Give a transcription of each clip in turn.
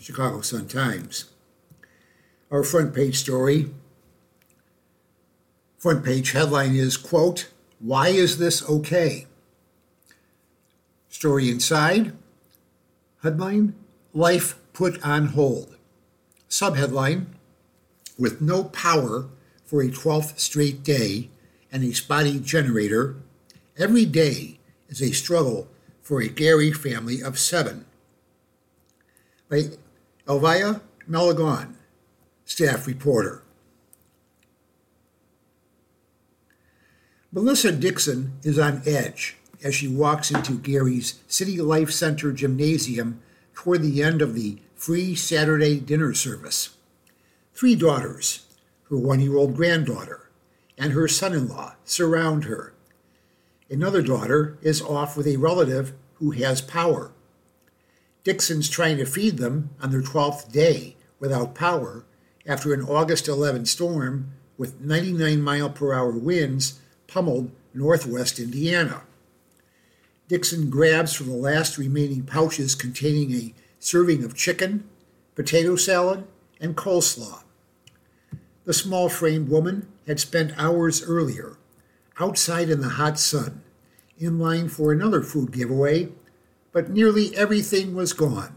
Chicago Sun-Times. Our front page story, front page headline is, quote, "Why is this okay?" Story inside, headline, "Life put on hold." Subheadline, "With no power for a 12th straight day and a spotty generator, every day is a struggle for a Gary family of 7." By Elvia Malagon, staff reporter. Melissa Dixon is on edge as she walks into Gary's City Life Center gymnasium toward the end of the free Saturday dinner service. 3 daughters, her 1-year-old granddaughter, and her son-in-law surround her. Another daughter is off with a relative who has power. Dixon's trying to feed them on their 12th day without power after an August 11 storm with 99-mile-per-hour winds pummeled northwest Indiana. Dixon grabs from the last remaining pouches containing a serving of chicken, potato salad, and coleslaw. The small-framed woman had spent hours earlier, outside in the hot sun, in line for another food giveaway, but nearly everything was gone.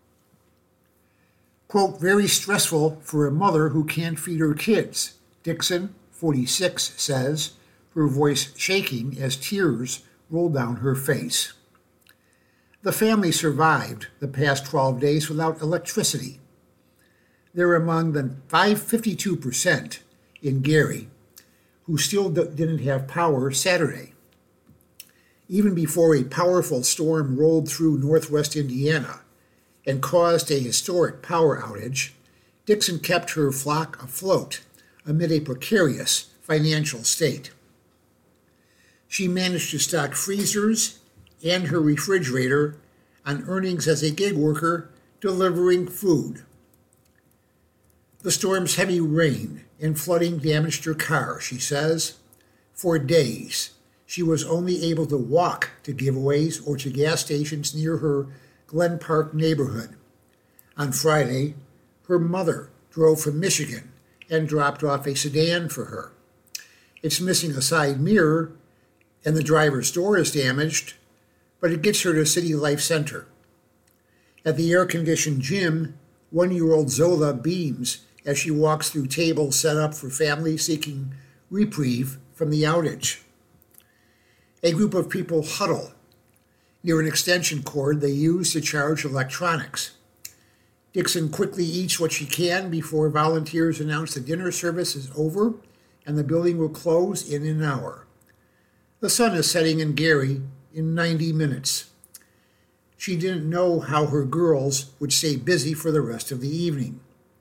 Quote, "Very stressful for a mother who can't feed her kids," Dixon, 46, says, her voice shaking as tears rolled down her face. The family survived the past 12 days without electricity. They're among the 52% in Gary who still didn't have power Saturday. Even before a powerful storm rolled through northwest Indiana and caused a historic power outage, Dixon kept her flock afloat amid a precarious financial state. She managed to stock freezers and her refrigerator on earnings as a gig worker delivering food. The storm's heavy rain and flooding damaged her car, she says. For days, she was only able to walk to giveaways or to gas stations near her Glen Park neighborhood. On Friday, her mother drove from Michigan and dropped off a sedan for her. It's missing a side mirror and the driver's door is damaged, but it gets her to City Life Center. At the air-conditioned gym, 1-year-old Zola beams as she walks through tables set up for families seeking reprieve from the outage. A group of people huddle near an extension cord they use to charge electronics. Dixon quickly eats what she can before volunteers announce the dinner service is over and the building will close in an hour. The sun is setting in Gary in 90 minutes. She didn't know how her girls would stay busy for the rest of the evening.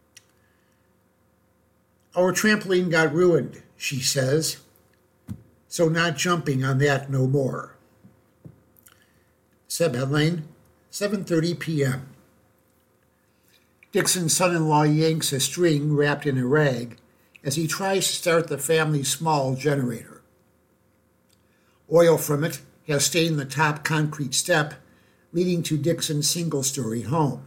"Our trampoline got ruined," she says, "so not jumping on that no more." Subheadline, 7:30 p.m. Dixon's son-in-law yanks a string wrapped in a rag as he tries to start the family's small generator. Oil from it has stained the top concrete step leading to Dixon's single-story home.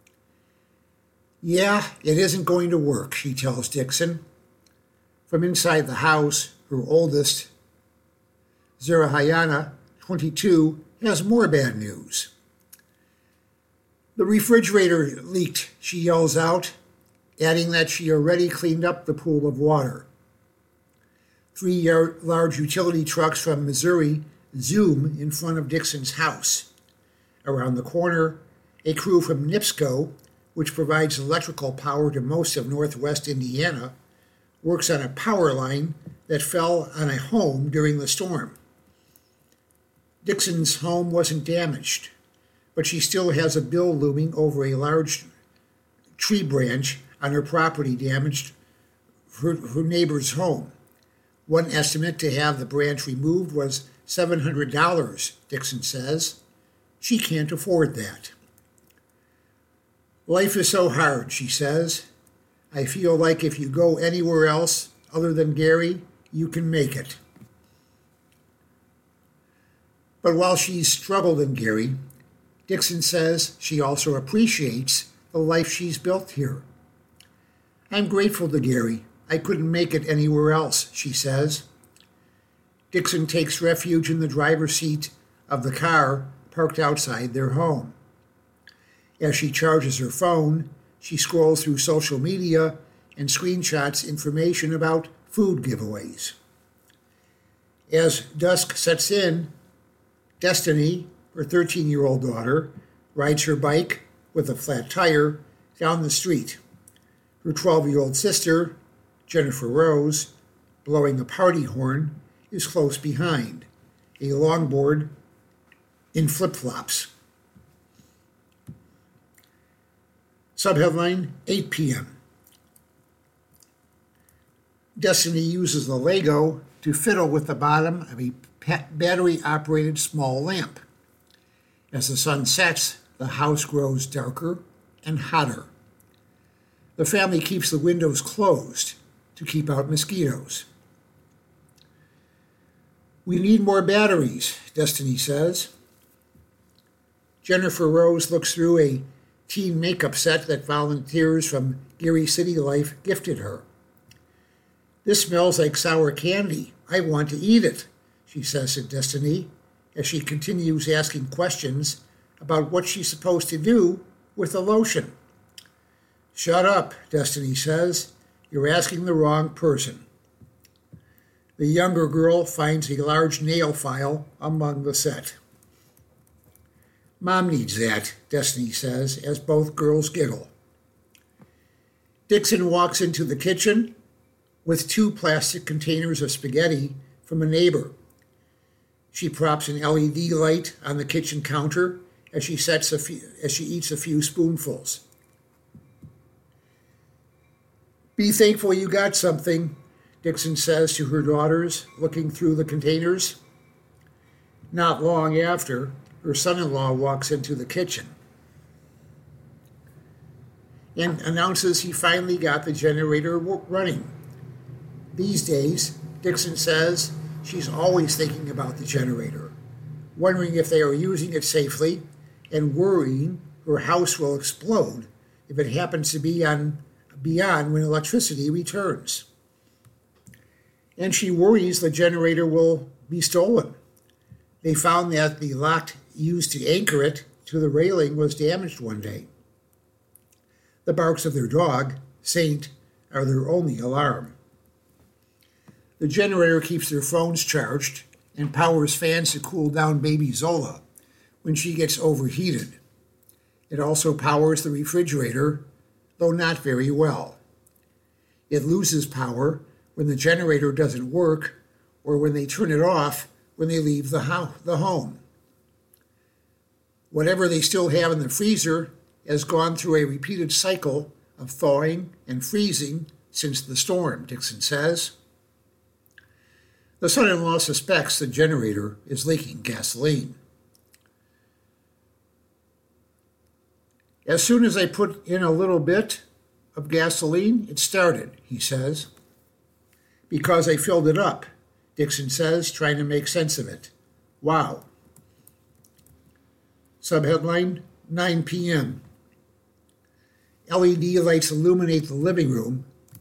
"Yeah, it isn't going to work," she tells Dixon. From inside the house, her oldest, Zerahayana, 22, has more bad news. "The refrigerator leaked," she yells out, adding that she already cleaned up the pool of water. 3 large utility trucks from Missouri zoom in front of Dixon's house. Around the corner, a crew from NIPSCO, which provides electrical power to most of northwest Indiana, works on a power line that fell on a home during the storm. Dixon's home wasn't damaged, but she still has a bill looming over a large tree branch on her property damaged her neighbor's home. One estimate to have the branch removed was $700, Dixon says. She can't afford that. "Life is so hard," she says. "I feel like if you go anywhere else other than Gary, you can make it." But while she's struggled in Gary, Dixon says she also appreciates the life she's built here. I'm grateful to Gary. I couldn't make it anywhere else, she says. Dixon takes refuge in the driver's seat of the car parked outside their home. As she charges her phone, she scrolls through social media and screenshots information about food giveaways. As dusk sets in, Destiny, her 13-year-old daughter, rides her bike with a flat tire down the street. Her 12-year-old sister, Jennifer Rose, blowing a party horn, is close behind, a longboard in flip-flops. Subheadline, 8 p.m. Destiny uses the Lego to fiddle with the bottom of a battery-operated small lamp. As the sun sets, the house grows darker and hotter. The family keeps the windows closed to keep out mosquitoes. We need more batteries, Destiny says. Jennifer Rose looks through a teen makeup set that volunteers from Gary City Life gifted her. This smells like sour candy. I want to eat it, she says to Destiny as she continues asking questions about what she's supposed to do with the lotion. Shut up, Destiny says. You're asking the wrong person. The younger girl finds a large nail file among the set. Mom needs that, Destiny says, as both girls giggle. Dixon walks into the kitchen with 2 plastic containers of spaghetti from a neighbor. She props an LED light on the kitchen counter as she eats a few spoonfuls. Be thankful you got something, Dixon says to her daughters, looking through the containers. Not long after, her son-in-law walks into the kitchen and announces he finally got the generator running. These days, Dixon says she's always thinking about the generator, wondering if they are using it safely and worrying her house will explode if it happens to be on beyond when electricity returns. And she worries the generator will be stolen. They found that the lock used to anchor it to the railing was damaged one day. The barks of their dog, Saint, are their only alarm. The generator keeps their phones charged and powers fans to cool down baby Zola when she gets overheated. It also powers the refrigerator, though not very well. It loses power when the generator doesn't work or when they turn it off when they leave the home. Whatever they still have in the freezer has gone through a repeated cycle of thawing and freezing since the storm, Dixon says. The son-in-law suspects the generator is leaking gasoline. As soon as I put in a little bit of gasoline, it started, he says. Because I filled it up, Dixon says, trying to make sense of it. Wow. Subheadline, 9 p.m. LED lights illuminate the living room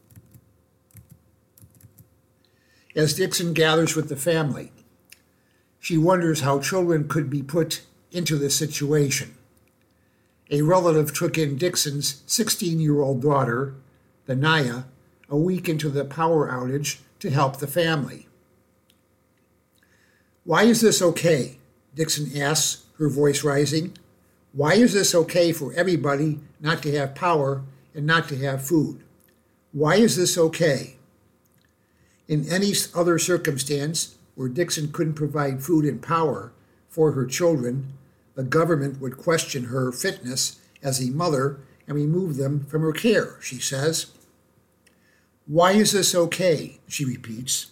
as Dixon gathers with the family. She wonders how children could be put into this situation. A relative took in Dixon's 16-year-old daughter, Benaya, a week into the power outage to help the family. Why is this okay? Dixon asks, her voice rising. Why is this okay for everybody not to have power and not to have food? Why is this okay? In any other circumstance where Dixon couldn't provide food and power for her children, the government would question her fitness as a mother and remove them from her care, she says. Why is this okay? She repeats.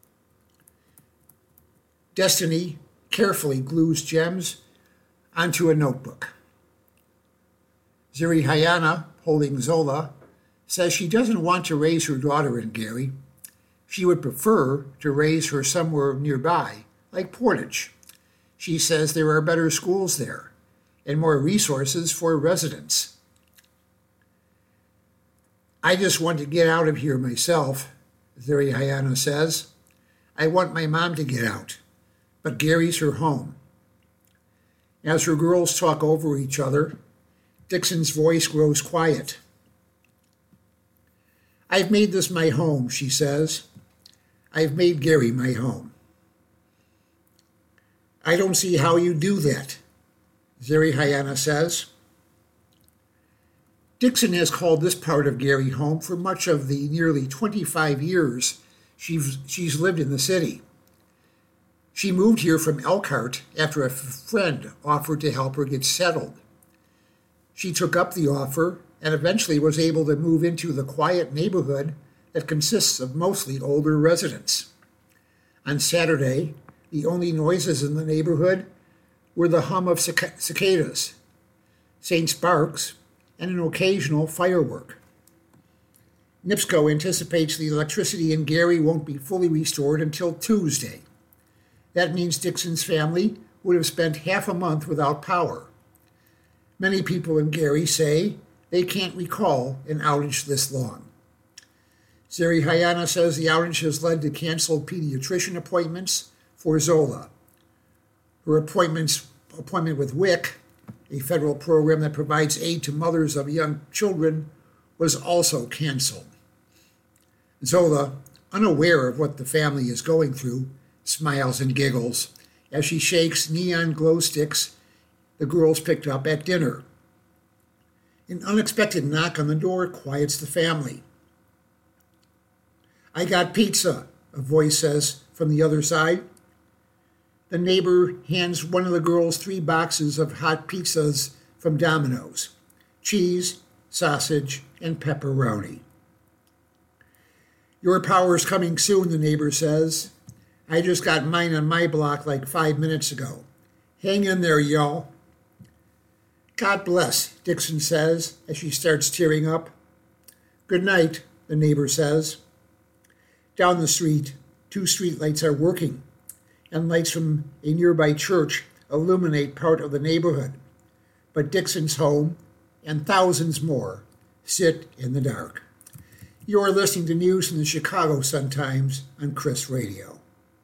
Destiny carefully glues gems onto a notebook. Zirihayana, holding Zola, says she doesn't want to raise her daughter in Gary. She would prefer to raise her somewhere nearby, like Portage. She says there are better schools there and more resources for residents. I just want to get out of here myself, Zerihayana says. I want my mom to get out, but Gary's her home. As her girls talk over each other, Dixon's voice grows quiet. I've made this my home, she says. I've made Gary my home. I don't see how you do that, Zerihayana says. Dixon has called this part of Gary home for much of the nearly 25 years she's lived in the city. She moved here from Elkhart after a friend offered to help her get settled. She took up the offer and eventually was able to move into the quiet neighborhood that consists of mostly older residents. On Saturday, the only noises in the neighborhood were the hum of cicadas, St. Sparks, and an occasional firework. NIPSCO anticipates the electricity in Gary won't be fully restored until Tuesday. That means Dixon's family would have spent half a month without power. Many people in Gary say they can't recall an outage this long. Zerihayana says the outage has led to canceled pediatrician appointments for Zola. Her appointment with WIC, a federal program that provides aid to mothers of young children, was also canceled. Zola, unaware of what the family is going through, smiles and giggles as she shakes neon glow sticks the girls picked up at dinner. An unexpected knock on the door quiets the family. I got pizza, a voice says from the other side. The neighbor hands one of the girls 3 boxes of hot pizzas from Domino's: cheese, sausage, and pepperoni. Your power's coming soon, the neighbor says. I just got mine on my block like 5 minutes ago. Hang in there, y'all. God bless, Dixon says as she starts tearing up. Good night, the neighbor says. Down the street, 2 streetlights are working, and lights from a nearby church illuminate part of the neighborhood. But Dixon's home, and thousands more, sit in the dark. You are listening to news from the Chicago Sun-Times on Chris Radio.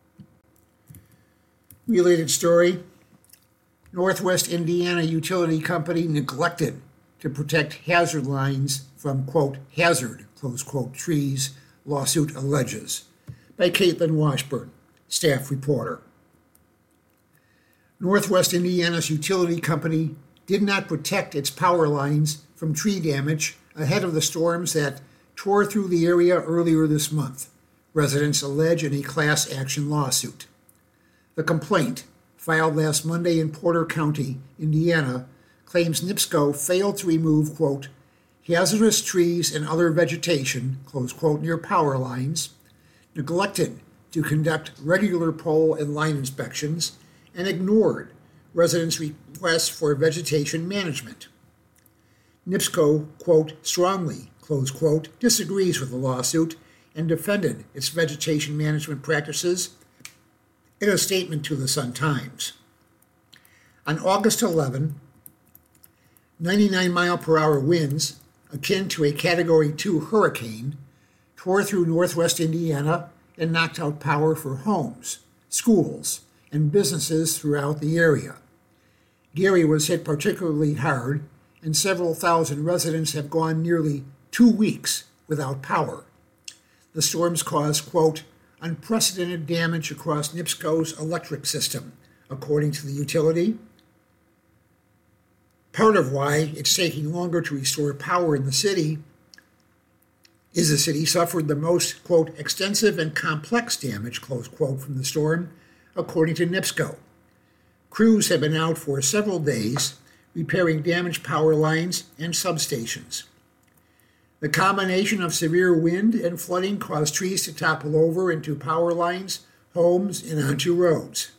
Related story: Northwest Indiana Utility Company neglected to protect hazard lines from, quote, hazard, close quote, trees, lawsuit alleges. By Caitlin Washburn, staff reporter. Northwest Indiana's utility company did not protect its power lines from tree damage ahead of the storms that tore through the area earlier this month, residents allege in a class action lawsuit. The complaint, filed last Monday in Porter County, Indiana, claims NIPSCO failed to remove, quote, hazardous trees and other vegetation, close quote, near power lines, neglected to conduct regular pole and line inspections, and ignored residents' requests for vegetation management. NIPSCO, quote, strongly, close quote, disagrees with the lawsuit and defended its vegetation management practices in a statement to the Sun-Times. On August 11, 99-mile-per-hour winds, akin to a Category 2 hurricane, tore through northwest Indiana and knocked out power for homes, schools, and businesses throughout the area. Gary was hit particularly hard, and several thousand residents have gone nearly 2 weeks without power. The storms caused, quote, unprecedented damage across NIPSCO's electric system, according to the utility. Part of why it's taking longer to restore power in the city is the city suffered the most, quote, extensive and complex damage, close quote, from the storm, according to NIPSCO. Crews have been out for several days repairing damaged power lines and substations. The combination of severe wind and flooding caused trees to topple over into power lines, homes, and onto roads.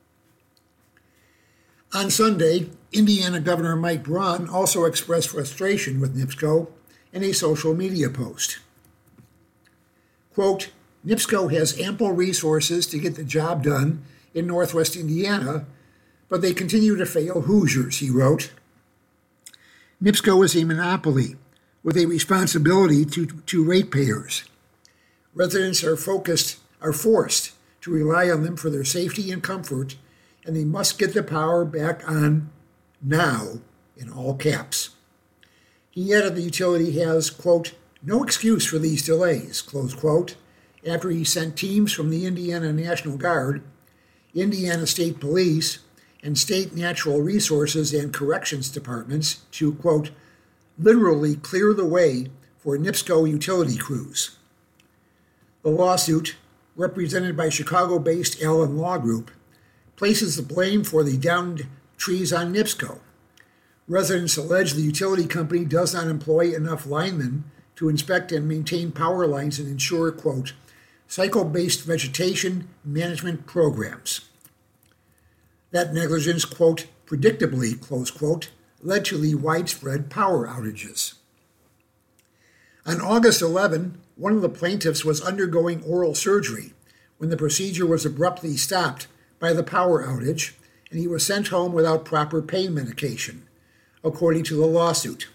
On Sunday, Indiana Governor Mike Braun also expressed frustration with NIPSCO in a social media post. Quote, NIPSCO has ample resources to get the job done in Northwest Indiana, but they continue to fail Hoosiers, he wrote. NIPSCO is a monopoly with a responsibility to ratepayers. Residents are forced to rely on them for their safety and comfort, and they must get the power back on now, in all caps. He added the utility has, quote, no excuse for these delays, close quote, after he sent teams from the Indiana National Guard, Indiana State Police, and State Natural Resources and Corrections Departments to, quote, literally clear the way for NIPSCO utility crews. The lawsuit, represented by Chicago-based Allen Law Group, places the blame for the downed trees on NIPSCO. Residents allege the utility company does not employ enough linemen to inspect and maintain power lines and ensure, quote, cycle-based vegetation management programs. That negligence, quote, predictably, close quote, led to the widespread power outages. On August 11, one of the plaintiffs was undergoing oral surgery when the procedure was abruptly stopped by the power outage, and he was sent home without proper pain medication, according to the lawsuit.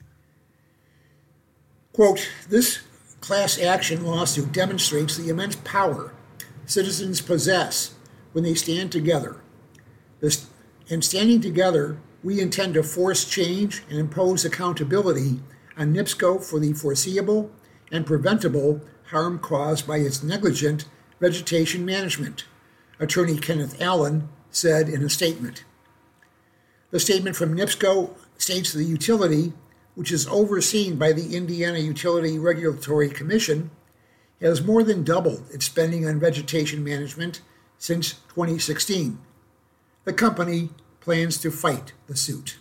Quote, this class action lawsuit demonstrates the immense power citizens possess when they stand together. And standing together, we intend to force change and impose accountability on NIPSCO for the foreseeable and preventable harm caused by its negligent vegetation management, Attorney Kenneth Allen said in a statement. The statement from NIPSCO states the utility, which is overseen by the Indiana Utility Regulatory Commission, has more than doubled its spending on vegetation management since 2016. The company plans to fight the suit.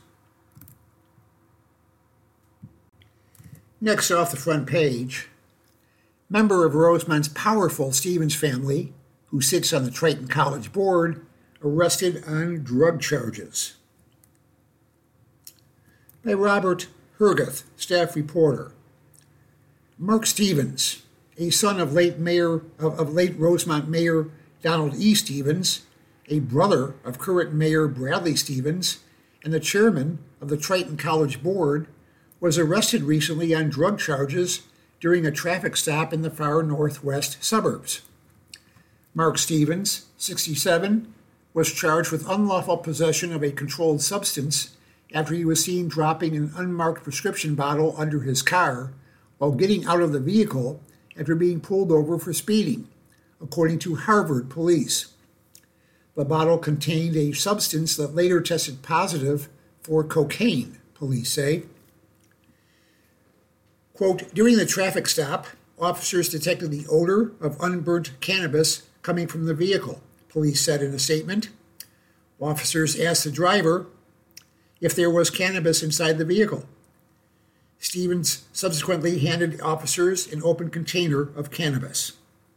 Next off the front page, member of Rosemont's powerful Stevens family, who sits on the Triton College board, arrested on drug charges. By Robert Herguth, staff reporter. Mark Stevens, a son of late Rosemont Mayor Donald E. Stevens, a brother of current Mayor Bradley Stevens, and the chairman of the Triton College Board, was arrested recently on drug charges during a traffic stop in the far northwest suburbs. Mark Stevens, 67, was charged with unlawful possession of a controlled substance after he was seen dropping an unmarked prescription bottle under his car while getting out of the vehicle after being pulled over for speeding, according to Harvard police. The bottle contained a substance that later tested positive for cocaine, police say. Quote, during the traffic stop, officers detected the odor of unburnt cannabis coming from the vehicle, police said in a statement. Officers asked the driver if there was cannabis inside the vehicle. Stevens subsequently handed officers an open container of cannabis.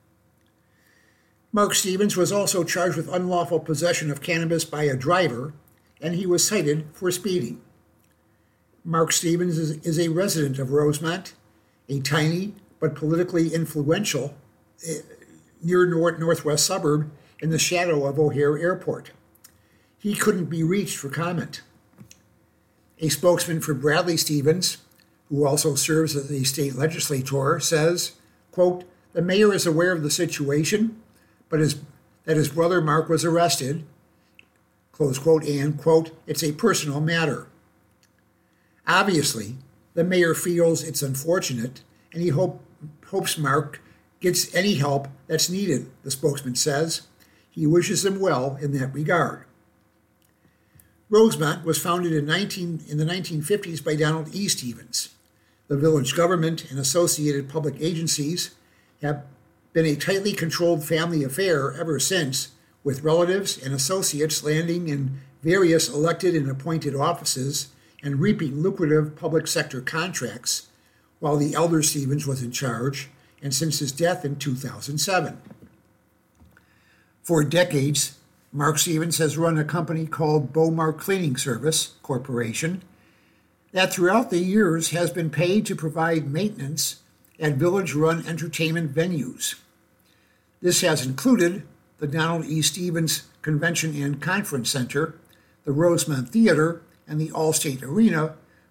Mark Stevens was also charged with unlawful possession of cannabis by a driver, and he was cited for speeding. Mark Stevens is a resident of Rosemont, a tiny but politically influential near northwest suburb in the shadow of O'Hare Airport. He couldn't be reached for comment. A spokesman for Bradley Stevens, who also serves as a state legislator, says, quote, the mayor is aware of the situation, but that his brother Mark was arrested, close quote, and, quote, it's a personal matter. Obviously, the mayor feels it's unfortunate, and he hopes Mark gets any help that's needed, the spokesman says. He wishes him well in that regard. Rosemont was founded in the 1950s by Donald E. Stevens. The village government and associated public agencies have been a tightly controlled family affair ever since, with relatives and associates landing in various elected and appointed offices and reaping lucrative public sector contracts, while the elder Stevens was in charge, and since his death in 2007. For decades, Mark Stevens has run a company called Beaumar Cleaning Service Corporation that throughout the years has been paid to provide maintenance at village-run entertainment venues. This has included the Donald E. Stevens Convention and Conference Center, the Rosemont Theater, and the Allstate Arena,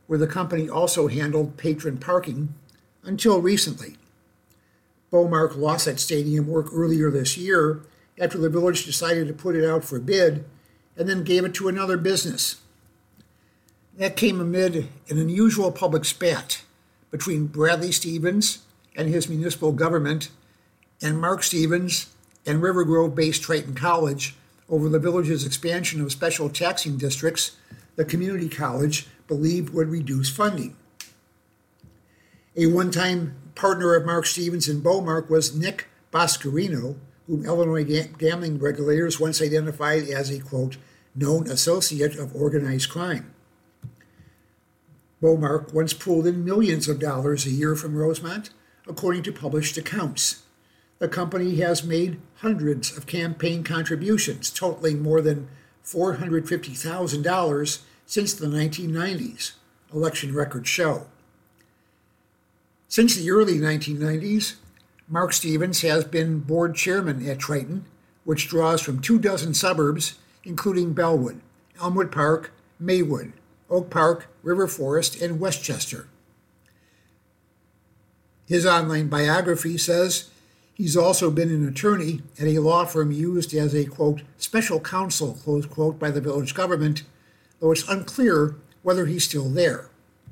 where the company also handled patron parking until recently. Beaumark lost that stadium work earlier this year after the village decided to put it out for bid and then gave it to another business. That came amid an unusual public spat between Bradley Stevens and his municipal government and Mark Stevens and River Grove-based Triton College over the village's expansion of special taxing districts the community college believed would reduce funding. A one-time partner of Mark Stevens in Beaumark was Nick Boscarino, whom Illinois gambling regulators once identified as a, quote, known associate of organized crime. Beaumark once pulled in millions of dollars a year from Rosemont, according to published accounts. The company has made hundreds of campaign contributions, totaling more than $450,000 since the 1990s, election records show. Since the early 1990s, Mark Stevens has been board chairman at Triton, which draws from 24 suburbs, including Bellwood, Elmwood Park, Maywood, Oak Park, River Forest, and Westchester. His online biography says he's also been an attorney at a law firm used as a, quote, special counsel, close quote, by the village government, though it's unclear whether he's still there.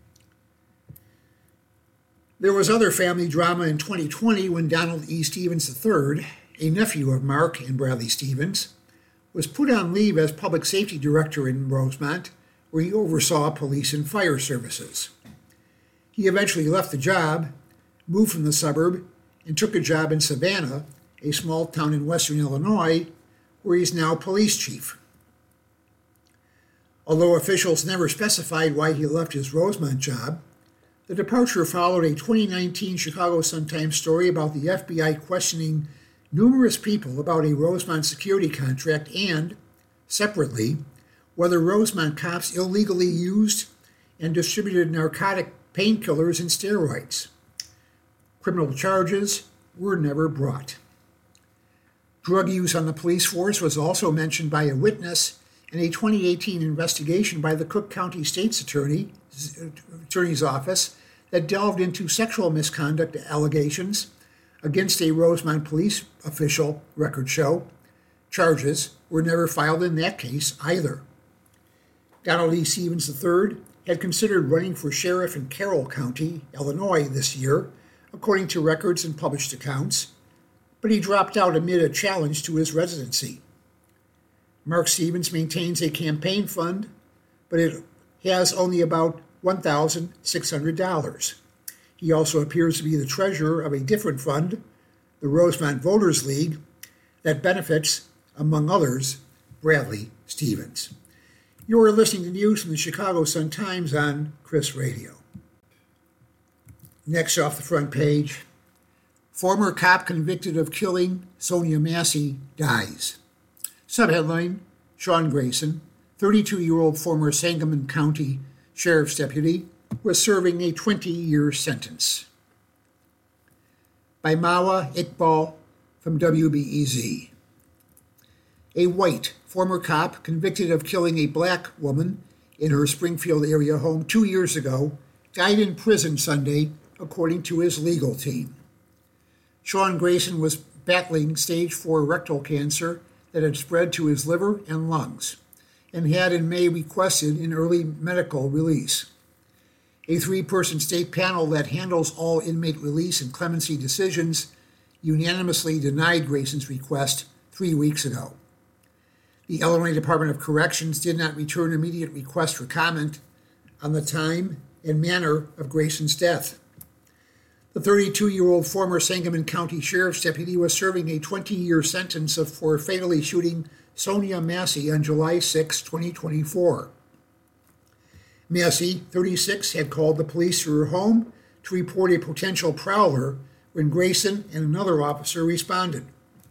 There was other family drama in 2020 when Donald E. Stevens III, a nephew of Mark and Bradley Stevens, was put on leave as public safety director in Rosemont, where he oversaw police and fire services. He eventually left the job, moved from the suburb, and took a job in Savannah, a small town in western Illinois, where he's now police chief. Although officials never specified why he left his Rosemont job, the departure followed a 2019 Chicago Sun-Times story about the FBI questioning numerous people about a Rosemont security contract and, separately, whether Rosemont cops illegally used and distributed narcotic painkillers and steroids. Criminal charges were never brought. Drug use on the police force was also mentioned by a witness in a 2018 investigation by the Cook County State's Attorney's Office that delved into sexual misconduct allegations against a Rosemont police official, records show. Charges were never filed in that case either. Donald E. Stevens III had considered running for sheriff in Carroll County, Illinois this year, according to records and published accounts, but he dropped out amid a challenge to his residency. Mark Stevens maintains a campaign fund, but it has only about $1,600. He also appears to be the treasurer of a different fund, the Rosemont Voters League, that benefits, among others, Bradley Stevens. You're listening to news from the Chicago Sun-Times on Chris Radio. Next off the front page, former cop convicted of killing Sonia Massey dies. Subheadline, Sean Grayson, 32-year-old former Sangamon County Sheriff's deputy, was serving a 20-year sentence. By Mawa Iqbal from WBEZ. A white former cop convicted of killing a black woman in her Springfield area home 2 years ago died in prison Sunday, according to his legal team. Sean Grayson was battling stage 4 rectal cancer that had spread to his liver and lungs, and had in May requested an early medical release. A 3-person state panel that handles all inmate release and clemency decisions unanimously denied Grayson's request 3 weeks ago. The Illinois Department of Corrections did not return immediate request for comment on the time and manner of Grayson's death. The 32-year-old former Sangamon County Sheriff's deputy was serving a 20-year sentence for fatally shooting Sonia Massey on July 6, 2024. Massey, 36, had called the police to her home to report a potential prowler when Grayson and another officer responded.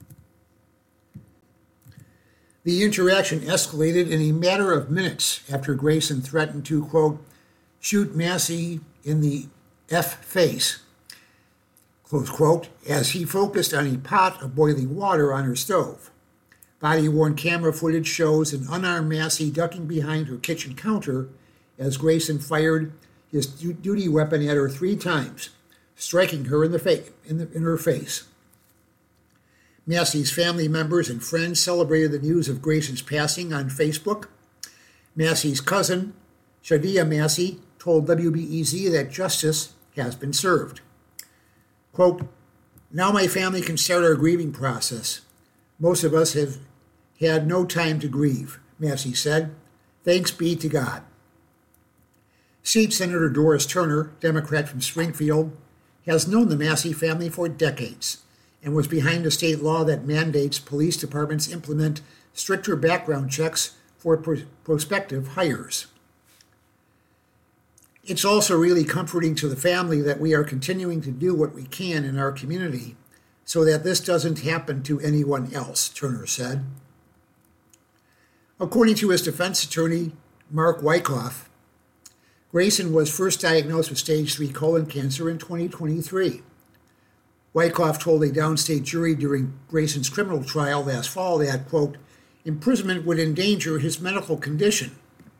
The interaction escalated in a matter of minutes after Grayson threatened to, quote, shoot Massey in the F face, close quote, as he focused on a pot of boiling water on her stove. Body-worn camera footage shows an unarmed Massey ducking behind her kitchen counter as Grayson fired his duty weapon at her 3 times, striking her in her face. Massey's family members and friends celebrated the news of Grayson's passing on Facebook. Massey's cousin, Shadia Massey, told WBEZ that justice has been served. Quote, "Now my family can start our grieving process. Most of us have had no time to grieve," Massey said. "Thanks be to God." State Senator Doris Turner, Democrat from Springfield, has known the Massey family for decades and was behind a state law that mandates police departments implement stricter background checks for prospective hires. "It's also really comforting to the family that we are continuing to do what we can in our community so that this doesn't happen to anyone else," Turner said. According to his defense attorney, Mark Wyckoff, Grayson was first diagnosed with stage 3 colon cancer in 2023. Wyckoff told a downstate jury during Grayson's criminal trial last fall that, quote, "imprisonment would endanger his medical condition."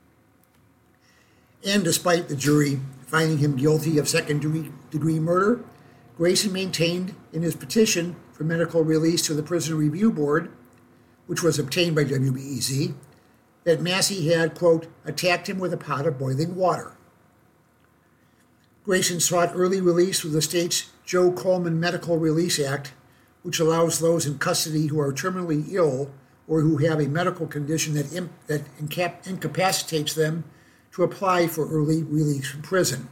And despite the jury finding him guilty of second-degree murder, Grayson maintained in his petition for medical release to the Prison Review Board, which was obtained by WBEZ, that Massey had, quote, "attacked him with a pot of boiling water." Grayson sought early release through the state's Joe Coleman Medical Release Act, which allows those in custody who are terminally ill or who have a medical condition that incapacitates them to apply for early release from prison.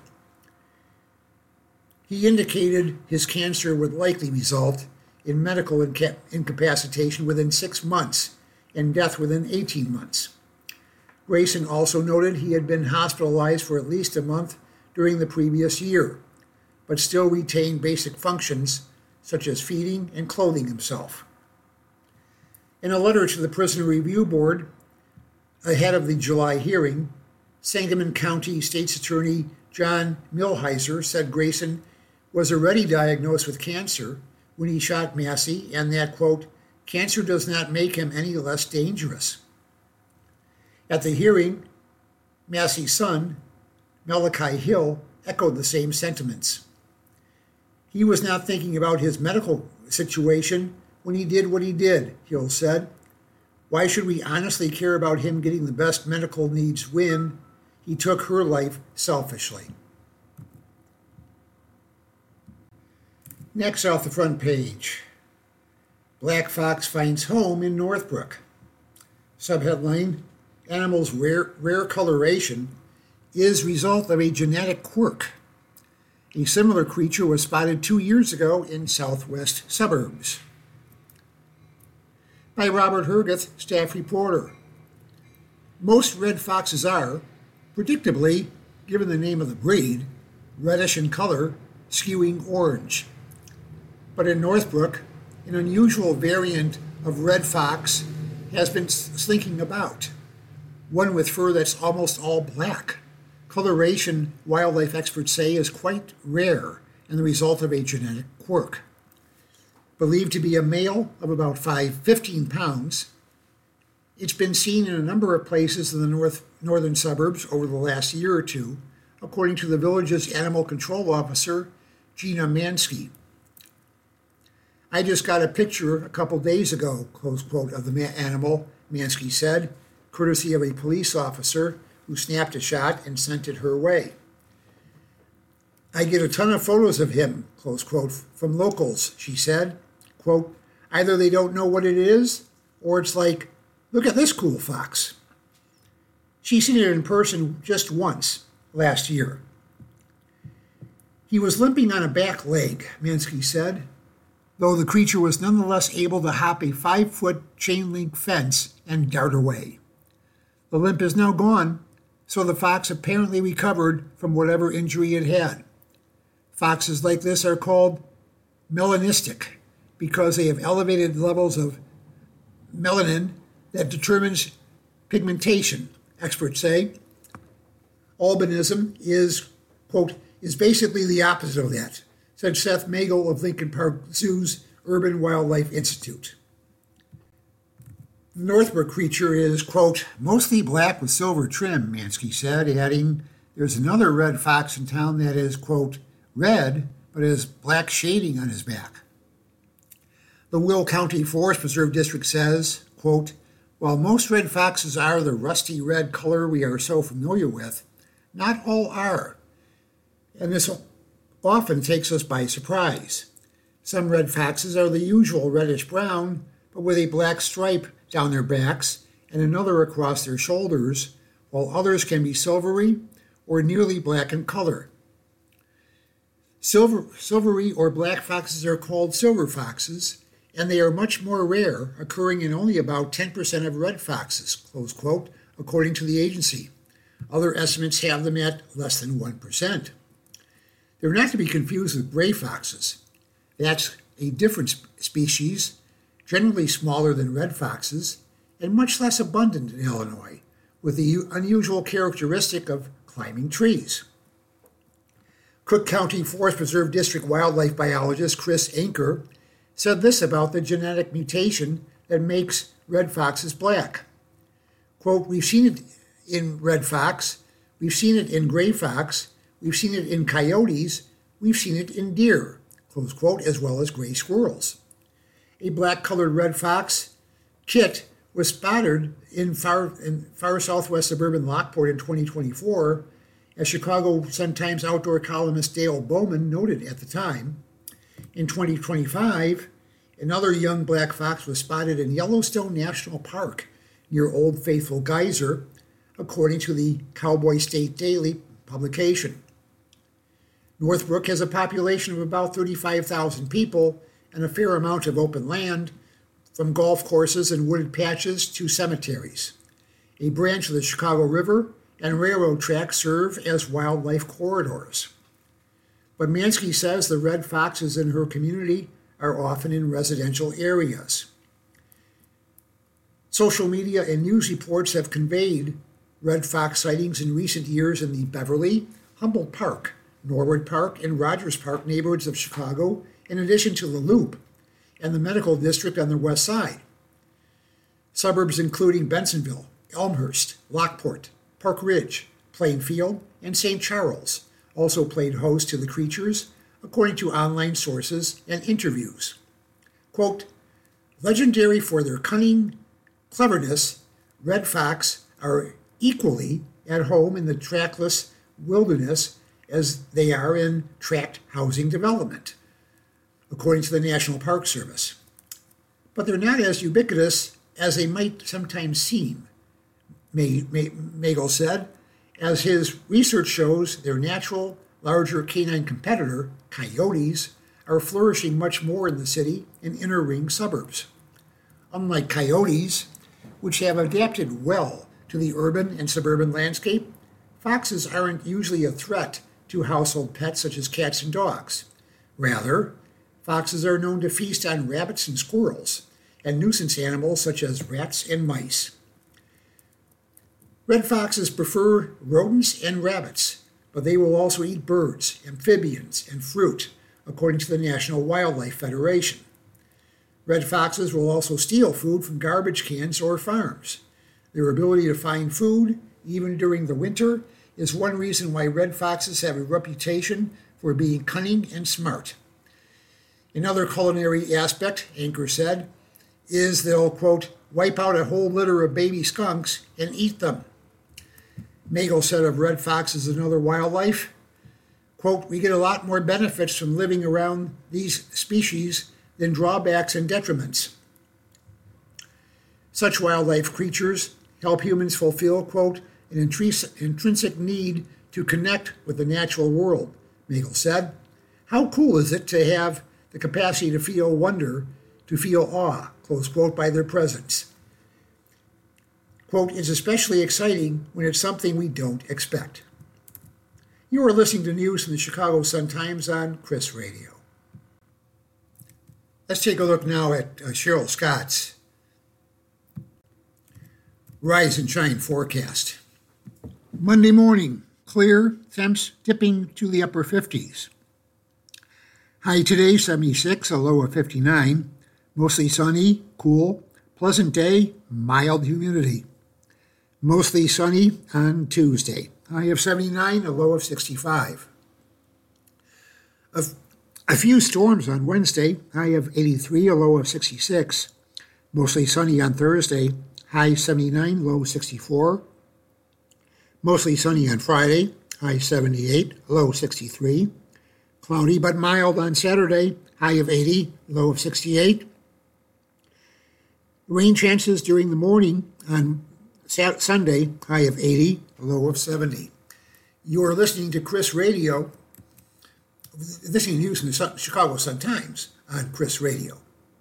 He indicated his cancer would likely result in medical incapacitation within 6 months and death within 18 months. Grayson also noted he had been hospitalized for at least a month during the previous year, but still retained basic functions such as feeding and clothing himself. In a letter to the Prison Review Board ahead of the July hearing, Sangamon County State's Attorney John Milheiser said Grayson was already diagnosed with cancer when he shot Massey and that, quote, "cancer does not make him any less dangerous." At the hearing, Massey's son, Malachi Hill, echoed the same sentiments. "He was not thinking about his medical situation when he did what he did," Hill said. "Why should we honestly care about him getting the best medical needs when he took her life selfishly?" Next off the front page, Black Fox finds home in Northbrook. Subheadline, Animal's rare coloration is result of a genetic quirk. A similar creature was spotted 2 years ago in southwest suburbs. By Robert Hergeth, staff reporter. Most red foxes are, predictably, given the name of the breed, reddish in color, skewing orange. But in Northbrook, an unusual variant of red fox has been slinking about, one with fur that's almost all black. Coloration, wildlife experts say, is quite rare and the result of a genetic quirk. Believed to be a male of about 15 pounds, it's been seen in a number of places in the northern suburbs over the last year or two, according to the village's animal control officer, Gina Mansky. "I just got a picture a couple days ago," close quote, of the animal, Mansky said, courtesy of a police officer who snapped a shot and sent it her way. "I get a ton of photos of him," close quote, from locals, she said. Quote, "either they don't know what it is, or it's like, look at this cool fox." She's seen it in person just once, last year. "He was limping on a back leg," Mansky said, though the creature was nonetheless able to hop a 5-foot chain-link fence and dart away. The limp is now gone, so the fox apparently recovered from whatever injury it had. Foxes like this are called melanistic because they have elevated levels of melanin that determines pigmentation, experts say. Albinism is, quote, "is basically the opposite of that," said Seth Magel of Lincoln Park Zoo's Urban Wildlife Institute. The Northbrook creature is, quote, "mostly black with silver trim," Mansky said, adding, There's another red fox in town that is, quote, red, but has black shading on his back. The Will County Forest Preserve District says, quote, while most red foxes are the rusty red color we are so familiar with, not all are, and this often takes us by surprise. Some red foxes are the usual reddish-brown, but with a black stripe down their backs and another across their shoulders, while others can be silvery or nearly black in color. Silvery or black foxes are called silver foxes, and they are much more rare, occurring in only about 10% of red foxes, close quote, according to the agency. Other estimates have them at less than 1%. They're not to be confused with gray foxes. That's a different species, generally smaller than red foxes, and much less abundant in Illinois, with the unusual characteristic of climbing trees. Cook County Forest Preserve District wildlife biologist Chris Anker said this about the genetic mutation that makes red foxes black. Quote, we've seen it in red fox, we've seen it in gray fox, we've seen it in coyotes, we've seen it in deer, close quote, as well as gray squirrels. A black-colored red fox, Kit, was spotted in far southwest suburban Lockport in 2024, as Chicago Sun-Times outdoor columnist Dale Bowman noted at the time. In 2025, another young black fox was spotted in Yellowstone National Park near Old Faithful Geyser, according to the Cowboy State Daily publication. Northbrook has a population of about 35,000 people and a fair amount of open land, from golf courses and wooded patches to cemeteries. A branch of the Chicago River and railroad tracks serve as wildlife corridors. But Mansky says the red foxes in her community are often in residential areas. Social media and news reports have conveyed red fox sightings in recent years in the Beverly, Humboldt Park, Norwood Park, and Rogers Park neighborhoods of Chicago, in addition to the Loop and the Medical District on the west side. Suburbs including Bensonville, Elmhurst, Lockport, Park Ridge, Plainfield, and St. Charles also played host to the creatures, according to online sources and interviews. Quote, legendary for their cunning, cleverness, red fox are equally at home in the trackless wilderness as they are in tract housing development, according to the National Park Service. But they're not as ubiquitous as they might sometimes seem, Magel said, as his research shows their natural, larger canine competitor, coyotes, are flourishing much more in the city and inner ring suburbs. Unlike coyotes, which have adapted well to the urban and suburban landscape, foxes aren't usually a threat to household pets such as cats and dogs. Rather, foxes are known to feast on rabbits and squirrels, and nuisance animals such as rats and mice. Red foxes prefer rodents and rabbits, but they will also eat birds, amphibians, and fruit, according to the National Wildlife Federation. Red foxes will also steal food from garbage cans or farms. Their ability to find food, even during the winter, is one reason why red foxes have a reputation for being cunning and smart. Another culinary aspect, Anker said, is they'll, quote, wipe out a whole litter of baby skunks and eat them. Magel said of red foxes and other wildlife, quote, we get a lot more benefits from living around these species than drawbacks and detriments. Such wildlife creatures help humans fulfill, quote, an intrinsic need to connect with the natural world, Magel said. How cool is it to have the capacity to feel wonder, to feel awe, close quote, by their presence. Quote, it's especially exciting when it's something we don't expect. You are listening to news from the Chicago Sun-Times on Chris Radio. Let's take a look now at Cheryl Scott's rise and shine forecast. Monday morning, clear, temps dipping to the upper 50s. High today, 76, a low of 59. Mostly sunny, cool, pleasant day, mild humidity. Mostly sunny on Tuesday, high of 79, a low of 65. A few storms on Wednesday, high of 83, a low of 66. Mostly sunny on Thursday, high 79, low 64. Mostly sunny on Friday, high 78, low 63. Cloudy but mild on Saturday, high of 80, low of 68. Rain chances during the morning on Sunday, high of 80, low of 70. You are listening to Chris Radio, listening to news from the Chicago Sun-Times on Chris Radio.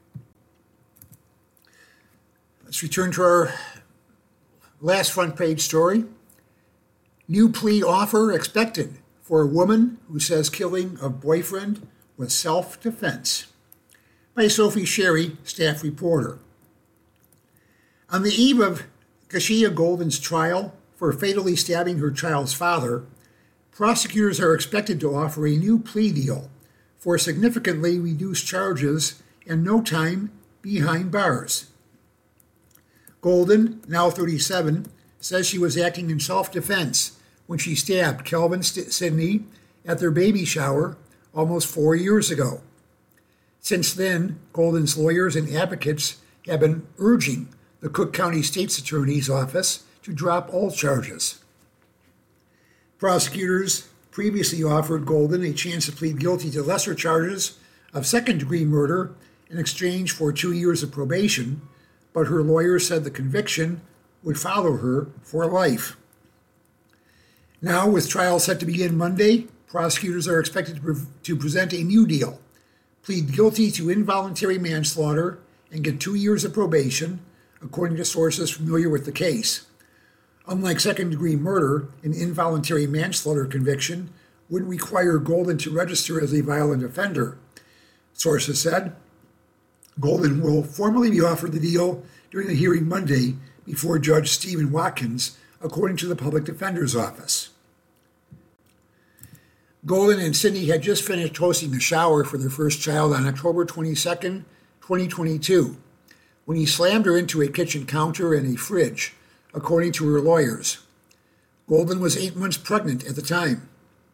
Let's return to our last front page story. New plea offer expected for a woman who says killing of boyfriend was self-defense. By Sophie Sherry, staff reporter. On the eve of Kashia Golden's trial for fatally stabbing her child's father, prosecutors are expected to offer a new plea deal for significantly reduced charges and no time behind bars. Golden, now 37, says she was acting in self-defense when she stabbed Kelvin Sidney at their baby shower almost 4 years ago. Since then, Golden's lawyers and advocates have been urging the Cook County State's Attorney's Office to drop all charges. Prosecutors previously offered Golden a chance to plead guilty to lesser charges of second-degree murder in exchange for 2 years of probation, but her lawyer said the conviction would follow her for life. Now, with trial set to begin Monday, prosecutors are expected to present a new deal, plead guilty to involuntary manslaughter, and get 2 years of probation, according to sources familiar with the case. Unlike second-degree murder, an involuntary manslaughter conviction would require Golden to register as a violent offender, sources said. Golden will formally be offered the deal during the hearing Monday before Judge Stephen Watkins, according to the Public Defender's Office. Golden and Sidney had just finished hosting a shower for their first child on October 22, 2022, when he slammed her into a kitchen counter and a fridge, according to her lawyers. Golden was 8 months pregnant at the time.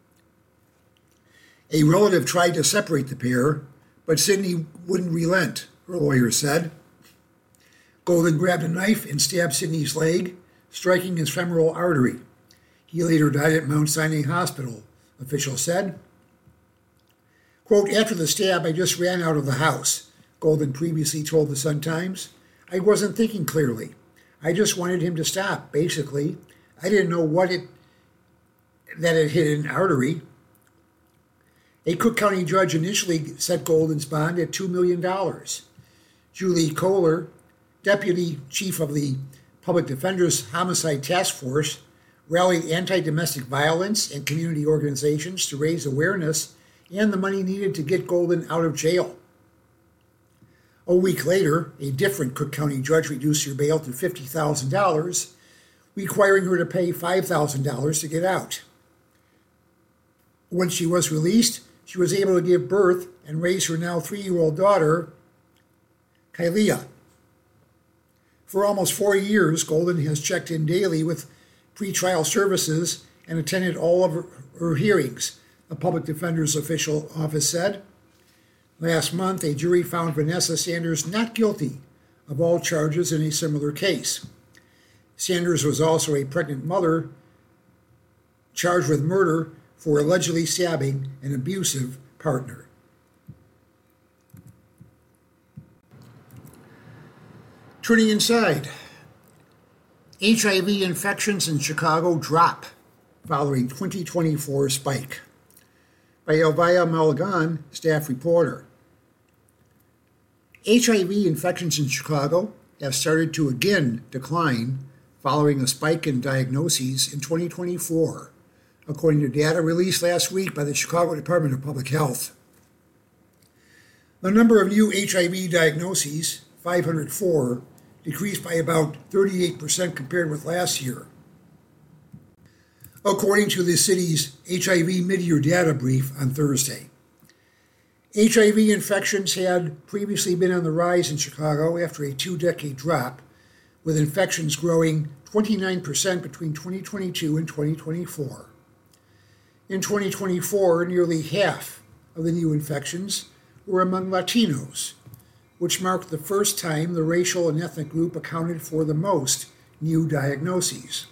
A relative tried to separate the pair, but Sidney wouldn't relent, her lawyers said. Golden grabbed a knife and stabbed Sidney's leg, striking his femoral artery. He later died at Mount Sinai Hospital, officials said. Quote, after the stab, I just ran out of the house, Golden previously told the Sun-Times. I wasn't thinking clearly. I just wanted him to stop, basically. I didn't know that it hit an artery. A Cook County judge initially set Golden's bond at $2 million. Julie Kohler, deputy chief of the Public Defender's Homicide Task Force, rallied anti-domestic violence and community organizations to raise awareness and the money needed to get Golden out of jail. A week later, a different Cook County judge reduced her bail to $50,000, requiring her to pay $5,000 to get out. Once she was released, she was able to give birth and raise her now 3-year-old daughter, Kailia. For almost 4 years, Golden has checked in daily with pretrial services and attended all of her hearings, the Public Defender's official office said. Last month, a jury found Vanessa Sanders not guilty of all charges in a similar case. Sanders was also a pregnant mother charged with murder for allegedly stabbing an abusive partner. Turning inside, HIV infections in Chicago drop following 2024 spike. By Elvia Malgan, staff reporter. HIV infections in Chicago have started to again decline following a spike in diagnoses in 2024, according to data released last week by the Chicago Department of Public Health. The number of new HIV diagnoses, 504, decreased by about 38% compared with last year. According to the city's HIV mid-year data brief on Thursday. HIV infections had previously been on the rise in Chicago after a 2-decade drop, with infections growing 29% between 2022 and 2024. In 2024, nearly half of the new infections were among Latinos, which marked the first time the racial and ethnic group accounted for the most new diagnoses.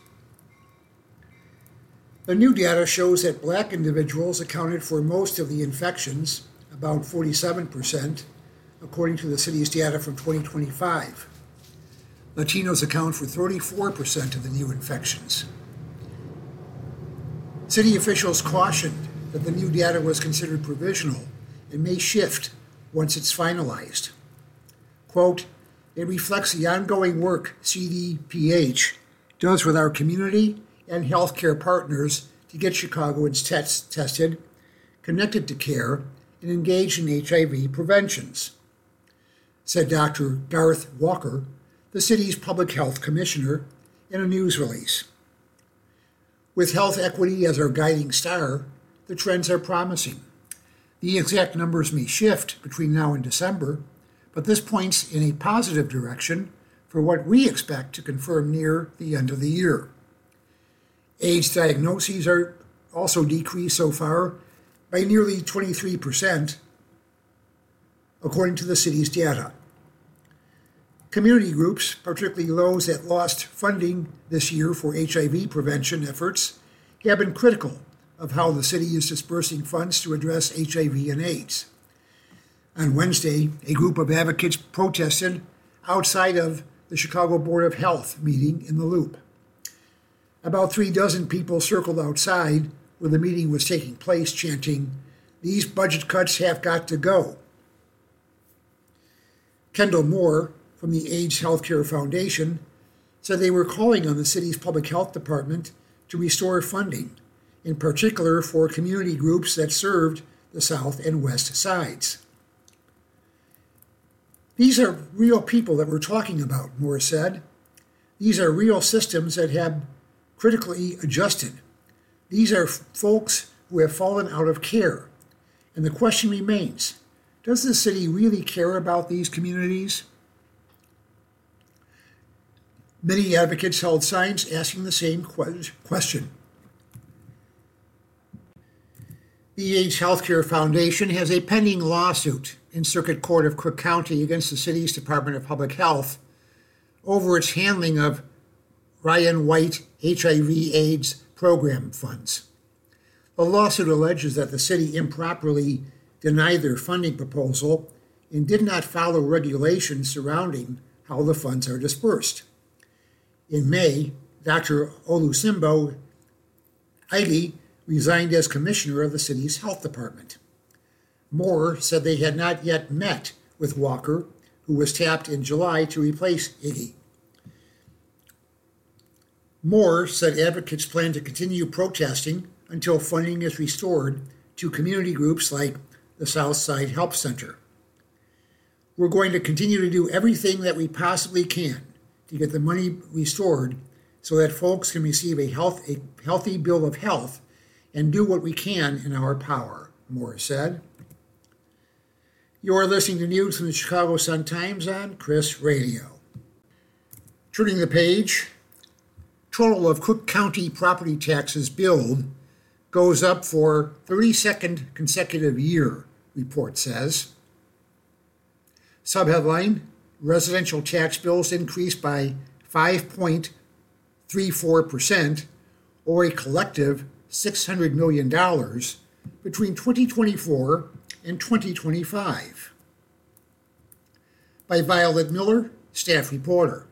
The new data shows that Black individuals accounted for most of the infections, about 47%, according to the city's data from 2025. Latinos account for 34% of the new infections. City officials cautioned that the new data was considered provisional and may shift once it's finalized. Quote, "It reflects the ongoing work CDPH does with our community and healthcare partners to get Chicagoans tested, connected to care, and engaged in HIV preventions," said Dr. Garth Walker, the city's public health commissioner, in a news release. With health equity as our guiding star, the trends are promising. The exact numbers may shift between now and December, but this points in a positive direction for what we expect to confirm near the end of the year. AIDS diagnoses are also decreased so far by nearly 23%, according to the city's data. Community groups, particularly those that lost funding this year for HIV prevention efforts, have been critical of how the city is dispersing funds to address HIV and AIDS. On Wednesday, a group of advocates protested outside of the Chicago Board of Health meeting in the Loop. About 36 people circled outside where the meeting was taking place, chanting, "These budget cuts have got to go." Kendall Moore, from the AIDS Healthcare Foundation, said they were calling on the city's public health department to restore funding, in particular for community groups that served the south and west sides. "These are real people that we're talking about," Moore said. "These are real systems that have critically adjusted. These are folks who have fallen out of care. And the question remains, does the city really care about these communities?" Many advocates held signs asking the same question. The AIDS Healthcare Foundation has a pending lawsuit in Circuit Court of Cook County against the city's Department of Public Health over its handling of Ryan White HIV/AIDS program funds. The lawsuit alleges that the city improperly denied their funding proposal and did not follow regulations surrounding how the funds are dispersed. In May, Dr. Olusimbo Ige resigned as commissioner of the city's health department. Moore said they had not yet met with Walker, who was tapped in July to replace Ige. Moore said advocates plan to continue protesting until funding is restored to community groups like the Southside Help Center. "We're going to continue to do everything that we possibly can to get the money restored so that folks can receive a healthy bill of health and do what we can in our power," Moore said. You're listening to news from the Chicago Sun-Times on Chris Radio. Turning the page, total of Cook County property taxes billed goes up for 32nd consecutive year, report says. Subheadline, residential tax bills increased by 5.34%, or a collective $600 million between 2024 and 2025. By Violet Miller, staff reporter.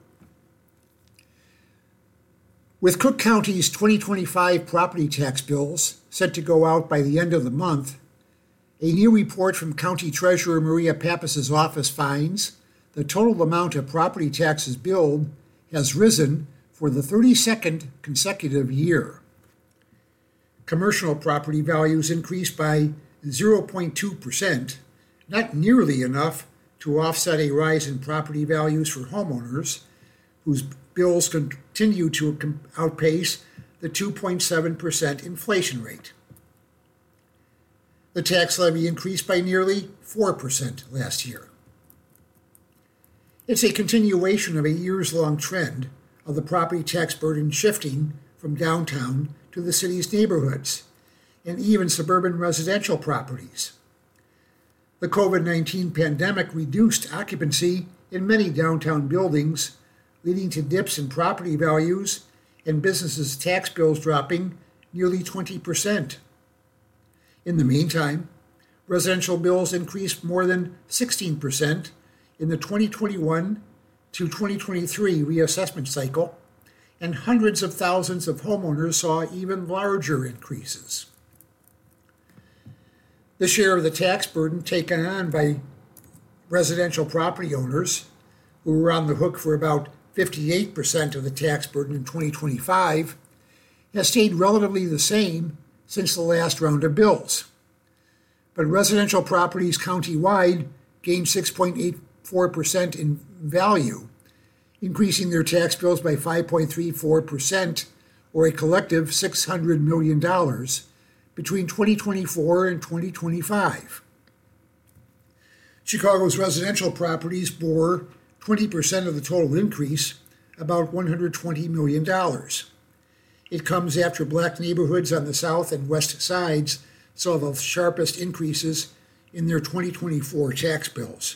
With Cook County's 2025 property tax bills set to go out by the end of the month, a new report from County Treasurer Maria Pappas's office finds the total amount of property taxes billed has risen for the 32nd consecutive year. Commercial property values increased by 0.2%, not nearly enough to offset a rise in property values for homeowners, whose bills continue to outpace the 2.7% inflation rate. The tax levy increased by nearly 4% last year. It's a continuation of a years-long trend of the property tax burden shifting from downtown to the city's neighborhoods and even suburban residential properties. The COVID-19 pandemic reduced occupancy in many downtown buildings, leading to dips in property values and businesses' tax bills dropping nearly 20%. In the meantime, residential bills increased more than 16% in the 2021 to 2023 reassessment cycle, and hundreds of thousands of homeowners saw even larger increases. The share of the tax burden taken on by residential property owners, who were on the hook for about 58% of the tax burden in 2025, has stayed relatively the same since the last round of bills. But residential properties countywide gained 6.84% in value, increasing their tax bills by 5.34%, or a collective $600 million, between 2024 and 2025. Chicago's residential properties bore 20% of the total increase, about $120 million. It comes after black neighborhoods on the south and west sides saw the sharpest increases in their 2024 tax bills.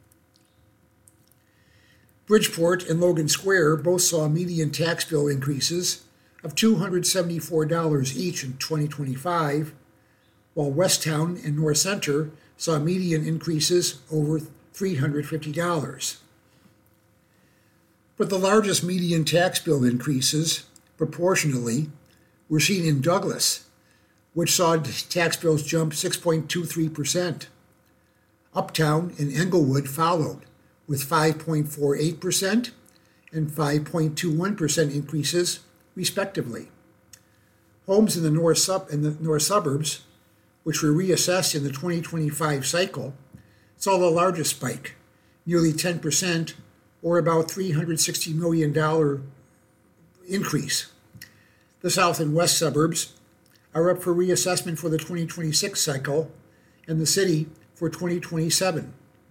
Bridgeport and Logan Square both saw median tax bill increases of $274 each in 2025, while Westtown and North Center saw median increases over $350. But the largest median tax bill increases, proportionally, were seen in Douglas, which saw tax bills jump 6.23%. Uptown and Englewood followed, with 5.48% and 5.21% increases, respectively. Homes in the north suburbs, which were reassessed in the 2025 cycle, saw the largest spike, nearly 10%, or about $360 million increase. The south and west suburbs are up for reassessment for the 2026 cycle, and the city for 2027.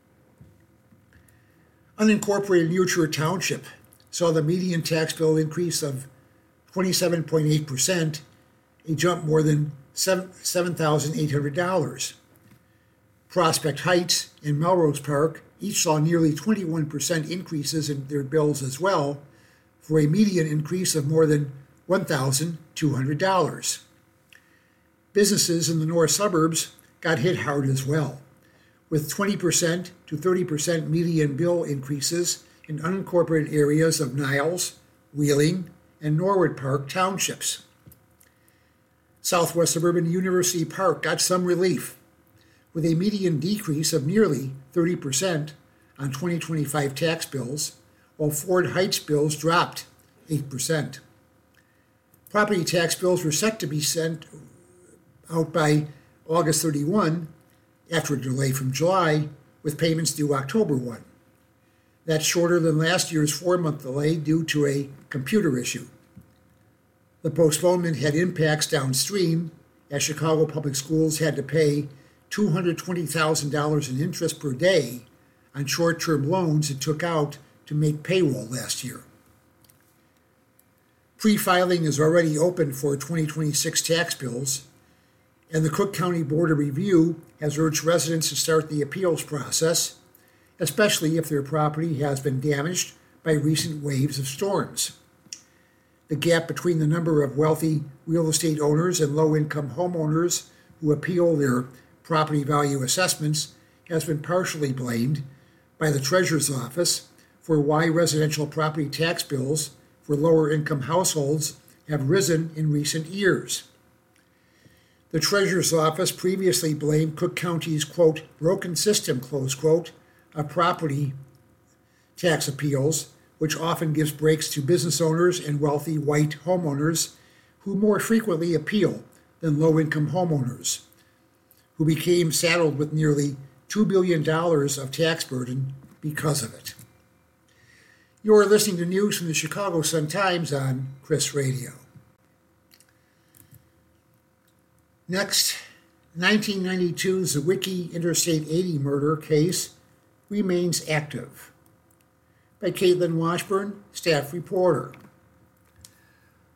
Unincorporated Muir Township saw the median tax bill increase of 27.8%, a jump more than $7,800. Prospect Heights and Melrose Park each saw nearly 21% increases in their bills as well, for a median increase of more than $1,200. Businesses in the north suburbs got hit hard as well, with 20% to 30% median bill increases in unincorporated areas of Niles, Wheeling, and Norwood Park townships. Southwest suburban University Park got some relief, with a median decrease of nearly 30% on 2025 tax bills, while Ford Heights bills dropped 8%. Property tax bills were set to be sent out by August 31, after a delay from July, with payments due October 1. That's shorter than last year's 4-month delay due to a computer issue. The postponement had impacts downstream, as Chicago Public Schools had to pay $220,000 in interest per day on short-term loans it took out to make payroll last year. Pre-filing is already open for 2026 tax bills, and the Cook County Board of Review has urged residents to start the appeals process, especially if their property has been damaged by recent waves of storms. The gap between the number of wealthy real estate owners and low-income homeowners who appeal their property value assessments has been partially blamed by the Treasurer's Office for why residential property tax bills for lower-income households have risen in recent years. The Treasurer's Office previously blamed Cook County's, quote, broken system, close quote, of property tax appeals, which often gives breaks to business owners and wealthy white homeowners who more frequently appeal than low-income homeowners, who became saddled with nearly $2 billion of tax burden because of it. You're listening to news from the Chicago Sun-Times on Chris Radio. Next, 1992's Zwickey Interstate 80 murder case remains active. By Caitlin Washburn, staff reporter.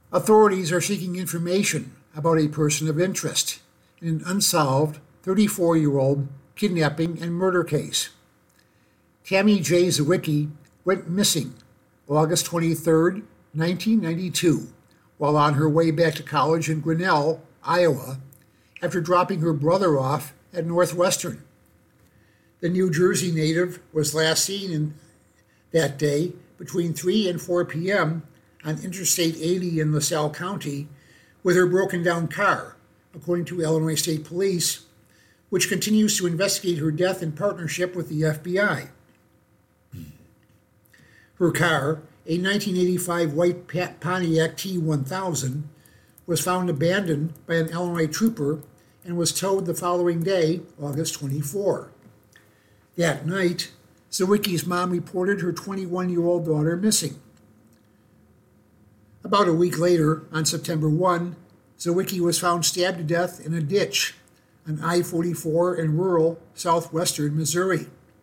Authorities are seeking information about a person of interest in an unsolved 34-year-old kidnapping and murder case. Tammy J. Zawicki went missing August 23, 1992, while on her way back to college in Grinnell, Iowa, after dropping her brother off at Northwestern. The New Jersey native was last seen that day between 3 and 4 p.m. on Interstate 80 in LaSalle County with her broken-down car, according to Illinois State Police, which continues to investigate her death in partnership with the FBI. Her car, a 1985 white Pontiac T1000, was found abandoned by an Illinois trooper and was towed the following day, August 24. That night, Zawicki's mom reported her 21-year-old daughter missing. About a week later, on September 1, Zawicki was found stabbed to death in a ditch on I-44 in rural southwestern Missouri.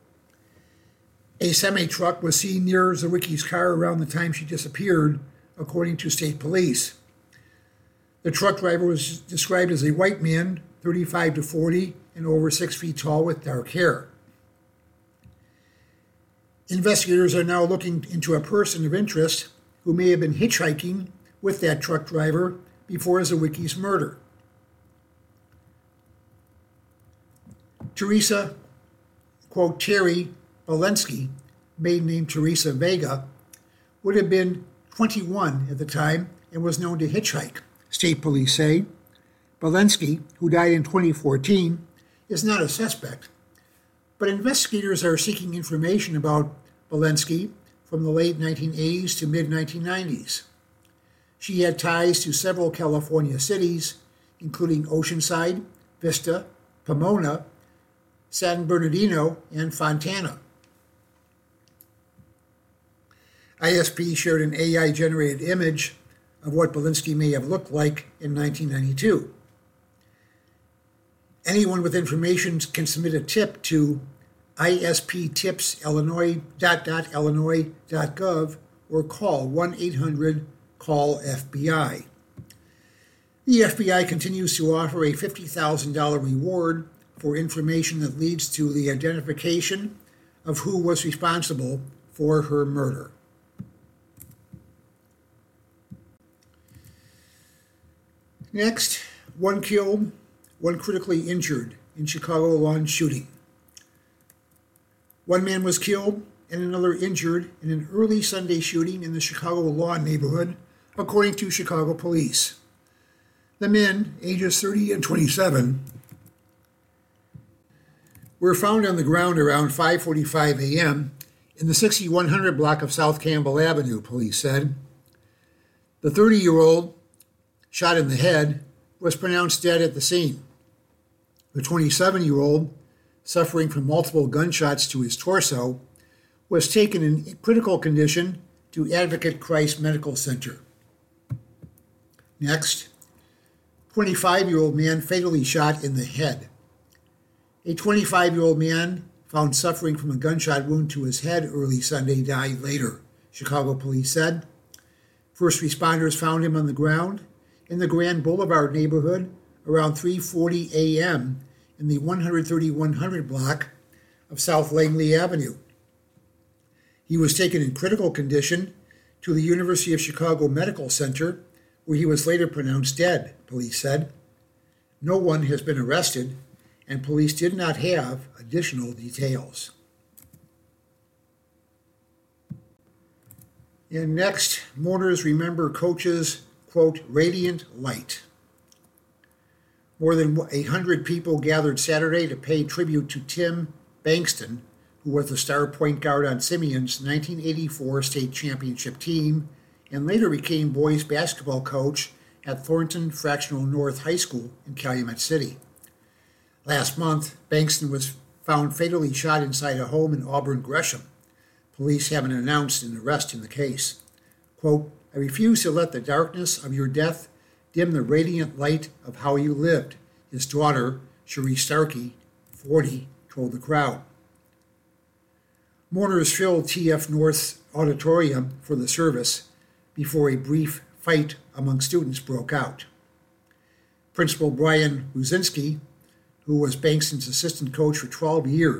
A semi-truck was seen near Zawicki's car around the time she disappeared, according to state police. The truck driver was described as a white man, 35 to 40, and over 6 feet tall with dark hair. Investigators are now looking into a person of interest who may have been hitchhiking with that truck driver before Zawicki's murder. Teresa, quote, Terry Balensky, maiden name Teresa Vega, would have been 21 at the time and was known to hitchhike, state police say. Balensky, who died in 2014, is not a suspect, but investigators are seeking information about Balensky from the late 1980s to mid-1990s. She had ties to several California cities, including Oceanside, Vista, Pomona, San Bernardino, and Fontana. ISP shared an AI-generated image of what Balensky may have looked like in 1992. Anyone with information can submit a tip to isptipsillinois.illinois.gov or call 1-800-CALL-FBI. The FBI continues to offer a $50,000 reward for information that leads to the identification of who was responsible for her murder. Next, one killed, one critically injured in Chicago lawn shooting. One man was killed and another injured in an early Sunday shooting in the Chicago Lawn neighborhood, according to Chicago police. The men, ages 30 and 27, were found on the ground around 5:45 a.m. in the 6100 block of South Campbell Avenue, police said. The 30-year-old, shot in the head, was pronounced dead at the scene. The 27-year-old, suffering from multiple gunshots to his torso, was taken in critical condition to Advocate Christ Medical Center. Next, 25-year-old man fatally shot in the head. A 25-year-old man found suffering from a gunshot wound to his head early Sunday died later, Chicago police said. First responders found him on the ground in the Grand Boulevard neighborhood around 3:40 a.m. in the 13100 block of South Langley Avenue. He was taken in critical condition to the University of Chicago Medical Center, where he was later pronounced dead, police said. No one has been arrested, and police did not have additional details. And next, mourners remember coach's, quote, radiant light. More than 100 people gathered Saturday to pay tribute to Tim Bankston, who was the star point guard on Simeon's 1984 state championship team and later became boys basketball coach at Thornton Fractional North High School in Calumet City. Last month, Bankston was found fatally shot inside a home in Auburn, Gresham. Police haven't announced an arrest in the case. Quote, I refuse to let the darkness of your death dim the radiant light of how you lived, his daughter, Cherie Starkey, 40, told the crowd. Mourners filled TF North's auditorium for the service before a brief fight among students broke out. Principal Brian Buzinski, who was Bankston's assistant coach for 12 years,